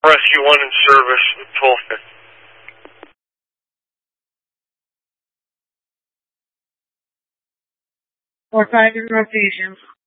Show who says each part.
Speaker 1: Rescue 1 in service with Tulsa.
Speaker 2: 4-5 in rotation.